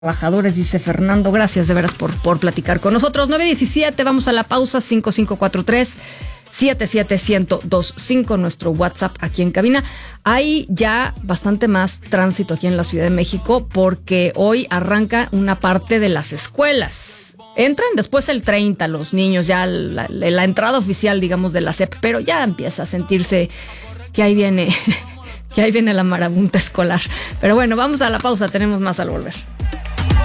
trabajadores, dice Fernando. Gracias de veras por platicar con nosotros. 9:17, vamos a la pausa. 5543-77125, nuestro WhatsApp aquí en cabina. Hay ya bastante más tránsito aquí en la Ciudad de México porque hoy arranca una parte de las escuelas. Entran después el 30 los niños, ya la entrada oficial, digamos, de la SEP, pero ya empieza a sentirse que ahí viene la marabunta escolar. Pero bueno, vamos a la pausa, tenemos más al volver.